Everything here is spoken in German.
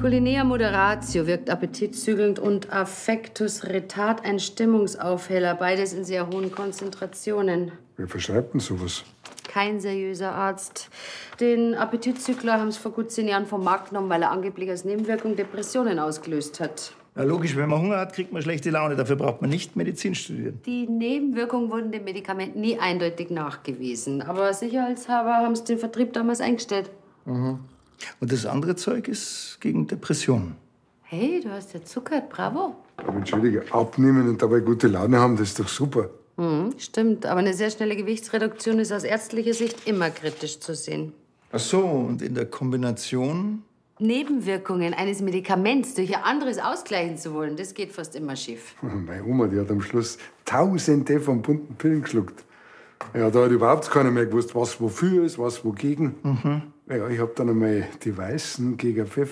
Culinea moderatio wirkt appetitzügelnd und Affectus retard ein Stimmungsaufheller, beides in sehr hohen Konzentrationen. Wer verschreibt denn sowas? Kein seriöser Arzt. Den Appetitzügler haben sie vor gut 10 Jahren vom Markt genommen, weil er angeblich als Nebenwirkung Depressionen ausgelöst hat. Na logisch, wenn man Hunger hat, kriegt man schlechte Laune. Dafür braucht man nicht Medizin studieren. Die Nebenwirkungen wurden dem Medikament nie eindeutig nachgewiesen. Aber sicherheitshalber haben sie den Vertrieb damals eingestellt. Mhm. Und das andere Zeug ist gegen Depressionen. Hey, du hast ja zuckert, bravo. Aber entschuldige, abnehmen und dabei gute Laune haben, das ist doch super. Stimmt, aber eine sehr schnelle Gewichtsreduktion ist aus ärztlicher Sicht immer kritisch zu sehen. Ach so, und in der Kombination? Nebenwirkungen eines Medikaments durch ein anderes ausgleichen zu wollen, das geht fast immer schief. Meine Oma, die hat am Schluss Tausende von bunten Pillen geschluckt. Ja, da hat überhaupt keiner mehr gewusst, was wofür ist, was wogegen. Ja, ich hab dann einmal die Weißen gegen Pfeffer